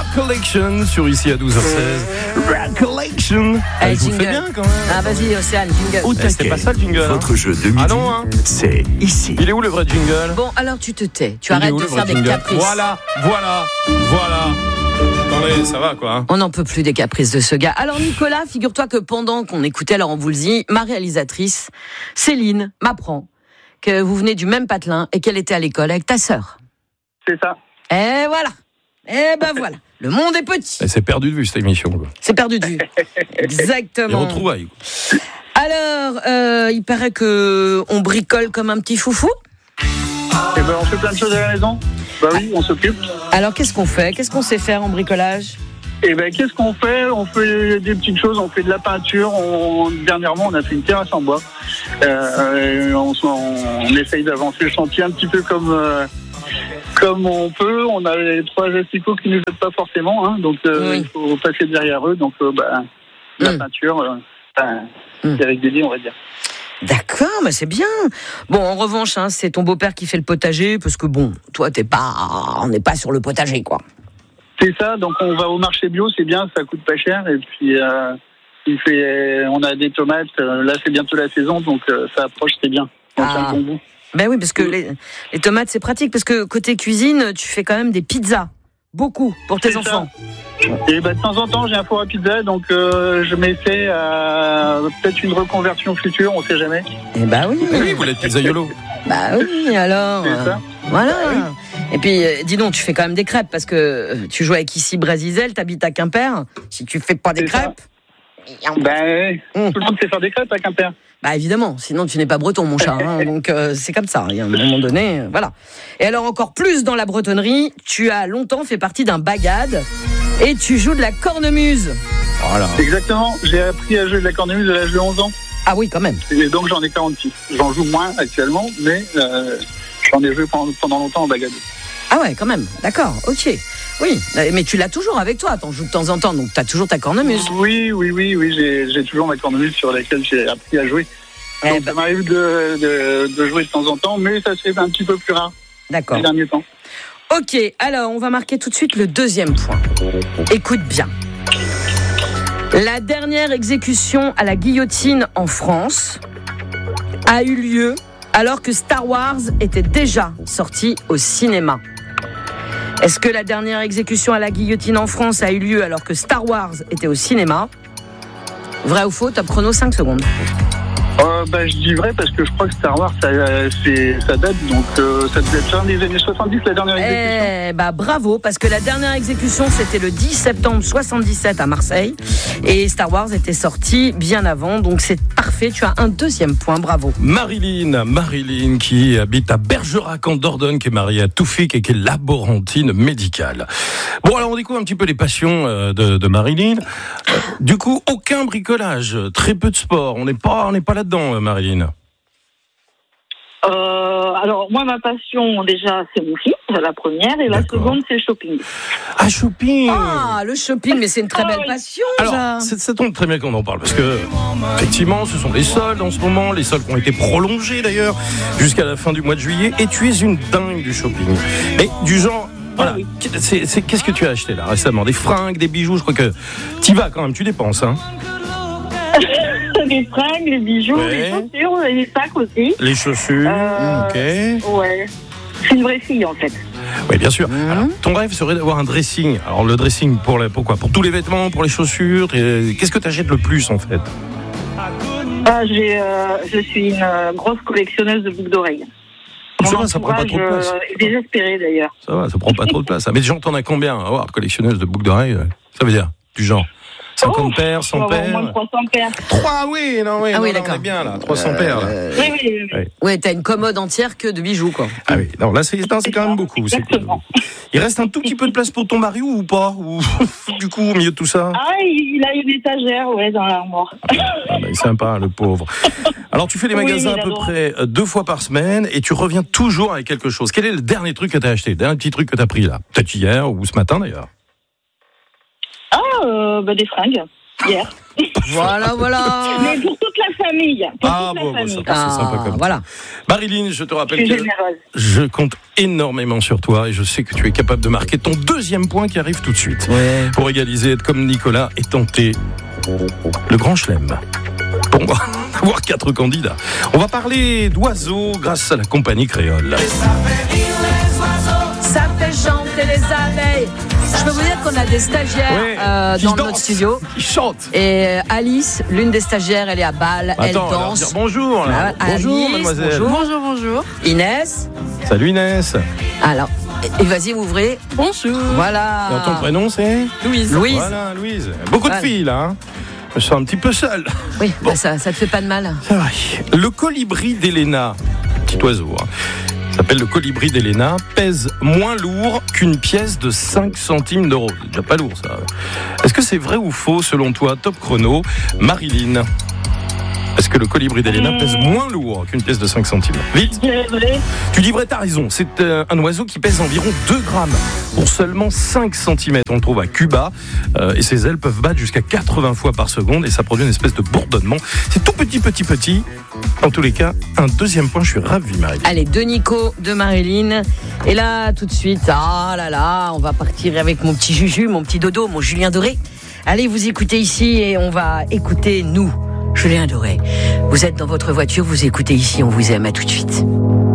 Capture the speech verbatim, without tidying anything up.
Recollection sur ici à douze heures seize. Recollection. Allez, Je vous fais jingle. bien quand même. Ah, vas-y, Océane, jingle. Eh, c'était pas ça le jingle. hein. Votre jeu de midi, Ah non, hein. c'est ici. Il est où le vrai jingle? Bon, alors tu te tais. Tu Il est arrêtes où, de le vrai faire des jingle caprices. Voilà, voilà, voilà. Attendez, ça va quoi. hein. On n'en peut plus des caprices de ce gars. Alors Nicolas, figure-toi que pendant qu'on écoutait Laurent Voulzy, ma réalisatrice, Céline, m'apprend que vous venez du même patelin et qu'elle était à l'école avec ta sœur. C'est ça. Et voilà. Et ben voilà. Le monde est petit. Et c'est perdu de vue cette émission. Quoi. C'est perdu de vue. Les Exactement. retrouvailles. quoi. Alors, euh, il paraît que on bricole comme un petit foufou. Et ben, on fait plein de choses à la maison. Bah oui, on s'occupe. Alors, qu'est-ce qu'on fait? Qu'est-ce qu'on sait faire en bricolage? Et ben, qu'est-ce qu'on fait? On fait des petites choses, on fait de la peinture. On... Dernièrement, on a fait une terrasse en bois. Euh, on, on, on essaye d'avancer le chantier un petit peu comme, euh, comme on peut. On a les trois asticots qui nous aident pas forcément, hein, donc euh, Oui. il faut passer derrière eux. Donc, euh, bah, la Mm. peinture, euh, ben, Mm. c'est régulier, on va dire. D'accord, mais c'est bien. Bon, en revanche, hein, c'est ton beau-père qui fait le potager, parce que bon, toi, t'es pas, on n'est pas sur le potager, quoi. C'est ça, donc on va au marché bio, c'est bien, ça coûte pas cher. Et puis, euh, il fait, on a des tomates, euh, là c'est bientôt la saison, donc euh, ça approche, c'est bien. On tient Ah. le bon goût. Ben oui, parce que les, les tomates, c'est pratique, parce que côté cuisine, tu fais quand même des pizzas. Beaucoup, pour tes C'est enfants. Et bah, de temps en temps, j'ai un four à pizza, donc euh, je m'essaie à peut-être une reconversion future, on sait jamais. Eh ben oui. Eh oui, vous l'êtes pizzaiolo. Bah oui, alors. C'est euh, ça. Voilà. Et puis, euh, dis donc, tu fais quand même des crêpes, parce que euh, tu joues avec ici Brasizel, t'habites à Quimper. Si tu fais pas des C'est ça. crêpes. Ben, Hum. tout le monde sait faire des crêpes à Quimper. Bah évidemment, sinon tu n'es pas breton, mon chat. Hein, donc euh, c'est comme ça. Il y a un moment donné, euh, voilà. Et alors encore plus dans la bretonnerie, tu as longtemps fait partie d'un bagad et tu joues de la cornemuse. Voilà. Exactement, j'ai appris à jouer de la cornemuse à l'âge de onze ans, Ah oui, quand même. et donc j'en ai quarante-six. J'en joue moins actuellement, mais euh, j'en ai joué pendant, pendant longtemps en bagade. Ah ouais, quand même. D'accord. Ok. Oui, mais tu l'as toujours avec toi. T'en joues de temps en temps, donc t'as toujours ta cornemuse. Oui, oui, oui, oui, j'ai, j'ai toujours ma cornemuse sur laquelle j'ai appris à jouer. Eh Donc ben, ça m'arrive de, de, de jouer de temps en temps, mais ça se fait un petit peu plus rare d'accord. ces derniers temps. Ok. Alors on va marquer tout de suite le deuxième point. Écoute bien. La dernière exécution à la guillotine en France a eu lieu alors que Star Wars était déjà sorti au cinéma. Est-ce que la dernière exécution à la guillotine en France a eu lieu alors que Star Wars était au cinéma? Vrai ou faux? Top chrono, cinq secondes. Euh, bah, je dis vrai parce que je crois que Star Wars, ça, euh, c'est, ça date, donc euh, ça devait être fin des années soixante-dix, la dernière exécution. Eh bah bravo, parce que la dernière exécution c'était le dix septembre soixante-dix-sept à Marseille et Star Wars était sorti bien avant, donc c'est parfait, tu as un deuxième point, bravo. Marilyn, Marilyn qui habite à Bergerac en Dordogne, qui est mariée à Toufik et qui est laborantine médicale. Bon, alors on découvre un petit peu les passions euh, de, de Marilyn. Euh, du coup, aucun bricolage, très peu de sport. On n'est pas, on n'est pas là-dedans, euh, Marilyn. Euh, alors, moi, ma passion, déjà, c'est mon fils, la première, et la D'accord. seconde, c'est le shopping. Ah, shopping. Ah, le shopping, mais c'est une très belle Ah oui. passion, Alors, ça. c'est- ça tombe très bien qu'on en parle parce que, effectivement, ce sont les soldes en ce moment, les soldes qui ont été prolongés d'ailleurs jusqu'à la fin du mois de juillet. Et tu es une dingue du shopping. Mais du genre, voilà, oui. c'est, c'est- qu'est-ce que tu as acheté là récemment? Des fringues, des bijoux? Je crois que t'y vas quand même, tu dépenses, hein? Les fringues, les bijoux, Ouais. les chaussures, et les sacs aussi. Les chaussures, Euh, ok. Ouais. C'est une vraie fille, en fait. Oui, bien sûr. Mhm. Alors, ton rêve serait d'avoir un dressing. Alors, le dressing, pour, la, pourquoi? Pour tous les vêtements, pour les chaussures. et- Qu'est-ce que tu achètes le plus en fait? Ah, j'ai, euh, je suis une euh, grosse collectionneuse de boucles d'oreilles. Ça Mon va, ça prend pas trop de entourage, place. euh, est désespéré, d'ailleurs. Ça va, ça prend pas trop de place. Ah, mais déjà, t'en as combien? À voir, collectionneuse de boucles d'oreilles, euh, ça veut dire du genre cinquante Oh, paires, Je cent dois avoir au moins paires. trois cents paires. trois, oui, non, oui, Ah non, oui, non, d'accord. on est bien là, trois cents paires là. Euh, Oui, oui, oui. Ouais. ouais, t'as une commode entière que de bijoux, quoi. Ah oui, non, là c'est, non, c'est quand même beaucoup. C'est quand même beaucoup. Il reste un tout petit peu de place pour ton mari ou pas? Ou du coup, au milieu de tout ça? Ah, il il a une étagère, ouais, dans l'armoire. Ah, bah, il est sympa, le pauvre. Alors, tu fais les Oui, magasins il à peu adore. près euh, deux fois par semaine et tu reviens toujours avec quelque chose. Quel est le dernier truc que tu as acheté? Le dernier petit truc que tu as pris là? Peut-être hier ou ce matin d'ailleurs. Ah, euh, bah, des fringues. hier. Voilà, voilà. Mais pour toute la famille. Pour Ah toute bon, la bon, famille. ça, c'est sympa comme voilà. Marilyn, je te Je rappelle suis que généreuse. je compte énormément sur toi et je sais que tu es capable de marquer ton deuxième point qui arrive tout de suite. Ouais. Pour égaliser, être comme Nicolas et tenter le grand chelem. Pour moi, avoir quatre candidats. On va parler d'oiseaux grâce à la compagnie créole. Ça fait chanter les abeilles. Je peux vous dire qu'on a des stagiaires Ouais, euh, qui dans dansent, notre studio. Qui chantent. Et Alice, l'une des stagiaires, elle est à Bâle, elle Attends, on va leur danse. dire bonjour. Là. Ah, bonjour, Alice, mademoiselle. bonjour. Bonjour, bonjour. Inès. Salut Inès. Alors, et vas-y, ouvrez. Bonjour. Voilà. Alors, ton prénom c'est Louise. Louise. Voilà, Louise. Beaucoup Voilà. de filles là. Hein. Je suis un petit peu seul. Oui, bah ça, ça te fait pas de mal. C'est vrai. Le colibri d'Elena, petit oiseau, hein, s'appelle le colibri d'Elena, pèse moins lourd qu'une pièce de cinq centimes d'euros. C'est déjà pas lourd ça. Est-ce que c'est vrai ou faux selon toi, top chrono, Marilyn? Est-ce que le colibri d'Elena Mmh. pèse moins lourd qu'une pièce de cinq centimes? Vite. C'est vrai. Tu dis vrai, t'as raison. C'est euh, un oiseau qui pèse environ deux grammes pour seulement cinq centimètres. On le trouve à Cuba euh, et ses ailes peuvent battre jusqu'à quatre-vingts fois par seconde et ça produit une espèce de bourdonnement. C'est tout petit, petit, petit. En tous les cas, un deuxième point. Je suis ravi, Marie. Allez, de Nico, de Marilyn. Et là, tout de suite, ah là là, on va partir avec mon petit Juju, mon petit Dodo, mon Julien Doré. Allez, vous écoutez ici et on va écouter nous, Julien Doré. Vous êtes dans votre voiture, vous écoutez ici, on vous aime, à tout de suite.